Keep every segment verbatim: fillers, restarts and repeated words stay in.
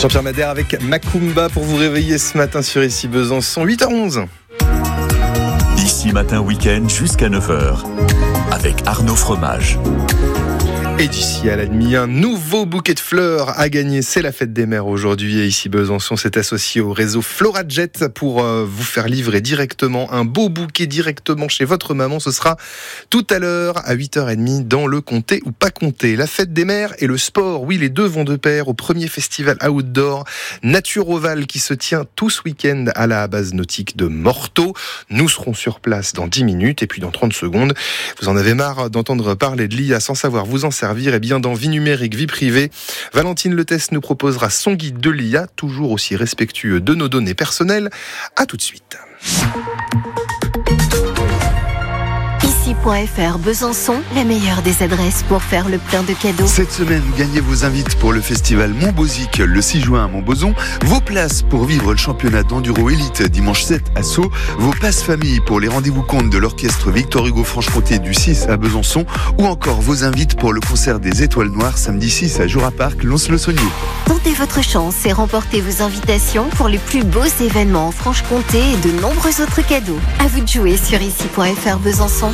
Jean-Pierre Madère avec Macumba pour vous réveiller ce matin sur Ici Besançon, huit heures onze. Ici Matin Week-end jusqu'à neuf heures avec Arnaud Fromage. Et d'ici à la demi, un nouveau bouquet de fleurs à gagner. C'est la fête des mères aujourd'hui. Et ici, Besançon s'est associé au réseau Florajet pour euh, vous faire livrer directement un beau bouquet directement chez votre maman. Ce sera tout à l'heure à huit heures trente dans le Comté ou pas Comté. La fête des mères et le sport, oui, les deux vont de pair au premier festival outdoor Nature Oval qui se tient tout ce week-end à la base nautique de Morteau. Nous serons sur place dans dix minutes et puis dans trente secondes. Vous en avez marre d'entendre parler de l'I A sans savoir vous en servir. Eh bien, dans Vie numérique, vie privée, Valentine Letès nous proposera son guide de l'I A, toujours aussi respectueux de nos données personnelles. À tout de suite. Ici.fr Besançon, la meilleure des adresses pour faire le plein de cadeaux. Cette semaine, gagnez vos invites pour le festival Montbosic le six juin à Montbozon, vos places pour vivre le championnat d'enduro élite dimanche sept à Sceaux, vos passes famille pour les rendez-vous comptes de l'orchestre Victor Hugo Franche-Comté du six à Besançon, ou encore vos invites pour le concert des Étoiles Noires samedi six à Jura Park, Lons-le-Saunier. Tentez votre chance et remportez vos invitations pour les plus beaux événements en Franche-Comté et de nombreux autres cadeaux. À vous de jouer sur Ici.fr Besançon.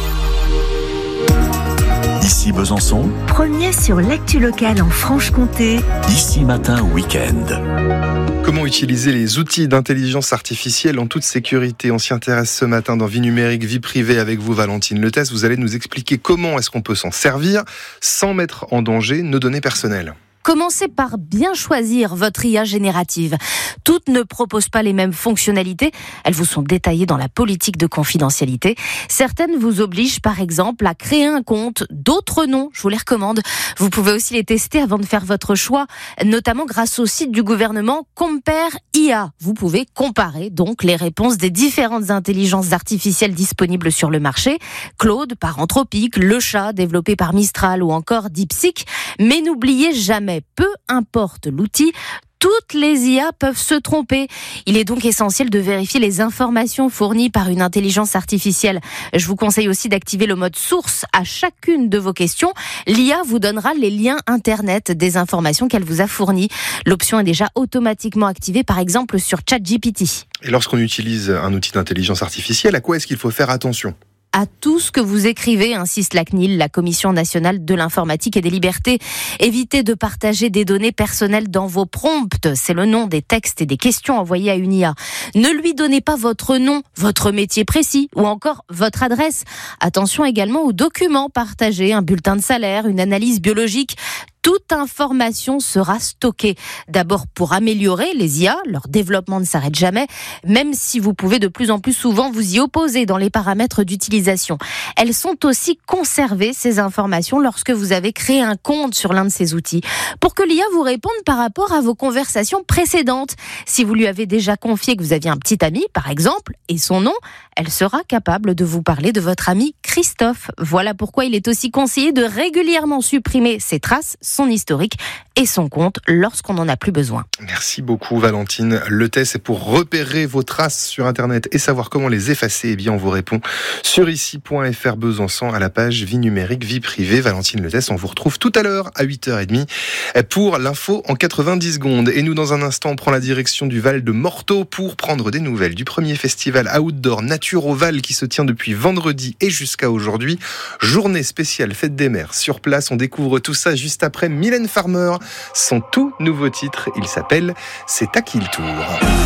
Ici Besançon, premier sur l'actu locale en Franche-Comté. Ici Matin Week-end. Comment utiliser les outils d'intelligence artificielle en toute sécurité? On s'y intéresse ce matin dans Vie numérique, vie privée avec vous, Valentine Letès. Vous allez nous expliquer comment est-ce qu'on peut s'en servir sans mettre en danger nos données personnelles. Commencez par bien choisir votre I A générative. Toutes ne proposent pas les mêmes fonctionnalités. Elles vous sont détaillées dans la politique de confidentialité. Certaines vous obligent par exemple à créer un compte, d'autres non. Je vous les recommande. Vous pouvez aussi les tester avant de faire votre choix, notamment grâce au site du gouvernement Compare I A. Vous pouvez comparer donc les réponses des différentes intelligences artificielles disponibles sur le marché. Claude par Anthropic, Le Chat développé par Mistral ou encore DeepSeek. Mais n'oubliez jamais, peu importe l'outil, toutes les I A peuvent se tromper. Il est donc essentiel de vérifier les informations fournies par une intelligence artificielle. Je vous conseille aussi d'activer le mode source à chacune de vos questions. L'I A vous donnera les liens internet des informations qu'elle vous a fournies. L'option est déjà automatiquement activée, par exemple sur ChatGPT. Et lorsqu'on utilise un outil d'intelligence artificielle, à quoi est-ce qu'il faut faire attention ? À tout ce que vous écrivez, insiste la C N I L, la Commission nationale de l'informatique et des libertés. Évitez de partager des données personnelles dans vos prompts. C'est le nom des textes et des questions envoyés à une I A. Ne lui donnez pas votre nom, votre métier précis ou encore votre adresse. Attention également aux documents partagés, un bulletin de salaire, une analyse biologique. Toute information sera stockée. D'abord pour améliorer les I A, leur développement ne s'arrête jamais, même si vous pouvez de plus en plus souvent vous y opposer dans les paramètres d'utilisation. Elles sont aussi conservées, ces informations, lorsque vous avez créé un compte sur l'un de ces outils, pour que l'I A vous réponde par rapport à vos conversations précédentes. Si vous lui avez déjà confié que vous aviez un petit ami, par exemple, et son nom, elle sera capable de vous parler de votre ami Christophe. Voilà pourquoi il est aussi conseillé de régulièrement supprimer ses traces, son historique et son compte lorsqu'on n'en a plus besoin. Merci beaucoup Valentine Letès. Et pour repérer vos traces sur Internet et savoir comment les effacer, eh bien on vous répond sur ici.fr Besançon à la page Vie numérique, vie privée. Valentine Letès, on vous retrouve tout à l'heure à huit heures trente pour l'info en quatre-vingt-dix secondes. Et nous, dans un instant, on prend la direction du Val de Morteau pour prendre des nouvelles du premier festival outdoor Nature Oval qui se tient depuis vendredi et jusqu'à aujourd'hui. Journée spéciale fête des mères sur place. On découvre tout ça juste après Mylène Farmer. Son tout nouveau titre, il s'appelle « C'est à qui le tour ».